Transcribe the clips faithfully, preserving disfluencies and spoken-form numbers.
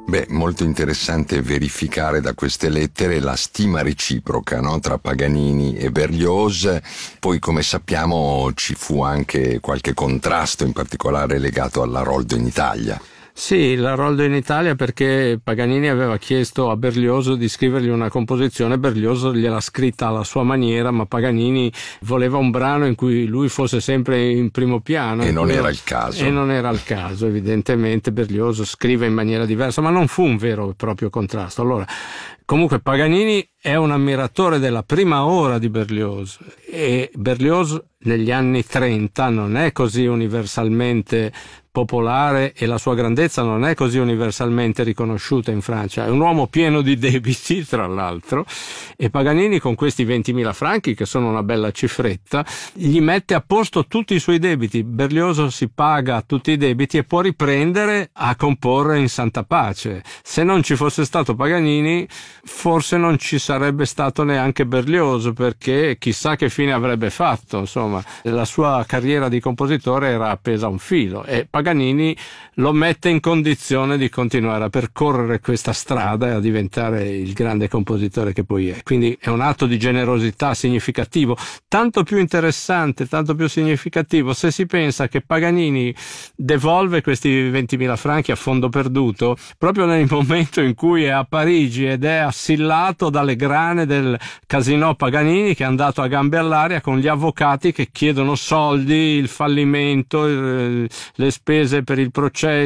Beh, molto interessante verificare da queste lettere la stima reciproca, no? Tra Paganini e Berlioz. Poi, come sappiamo, ci fu anche qualche contrasto, in particolare legato all'Aroldo in Italia. Sì, l'Aroldo in Italia, perché Paganini aveva chiesto a Berlioz di scrivergli una composizione, Berlioz gliel'ha scritta alla sua maniera, ma Paganini voleva un brano in cui lui fosse sempre in primo piano. E non era il caso. E non era il caso, evidentemente Berlioz scrive in maniera diversa, ma non fu un vero e proprio contrasto. Allora, comunque Paganini è un ammiratore della prima ora di Berlioz, e Berlioz negli anni trenta non è così universalmente popolare e la sua grandezza non è così universalmente riconosciuta in Francia. È un uomo pieno di debiti, tra l'altro, e Paganini con questi ventimila franchi, che sono una bella cifretta, gli mette a posto tutti i suoi debiti. Berlioz si paga tutti i debiti e può riprendere a comporre in santa pace. Se non ci fosse stato Paganini, forse non ci sarebbe stato neanche Berlioz, perché chissà che fine avrebbe fatto. Insomma, la sua carriera di compositore era appesa a un filo, e Paganini lo mette in condizione di continuare a percorrere questa strada e a diventare il grande compositore che poi è. Quindi è un atto di generosità significativo, tanto più interessante, tanto più significativo se si pensa che Paganini devolve questi ventimila franchi a fondo perduto proprio nel momento in cui è a Parigi ed è assillato dalle grane del Casino Paganini, che è andato a gambe all'aria con gli avvocati che chiedono soldi, il fallimento, le spese per il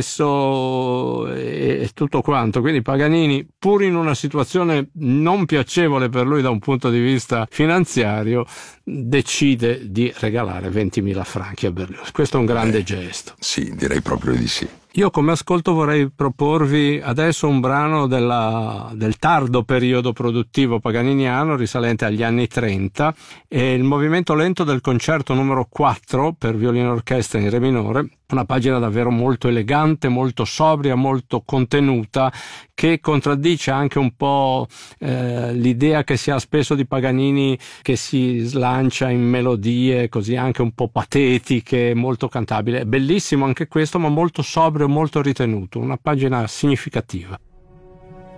processo e tutto quanto. Quindi Paganini, pur in una situazione non piacevole per lui da un punto di vista finanziario, decide di regalare ventimila franchi a Berlioz. Questo è un grande eh, gesto. Sì, direi proprio di sì. Io come ascolto vorrei proporvi adesso un brano della, del tardo periodo produttivo paganiniano risalente agli anni trenta, e il movimento lento del concerto numero quattro per violino e orchestra in re minore, una pagina davvero molto elegante, molto sobria, molto contenuta, che contraddice anche un po' eh, l'idea che si ha spesso di Paganini, che si slancia in melodie così anche un po' patetiche, molto cantabile. È bellissimo anche questo, ma molto sobrio, molto ritenuto, una pagina significativa.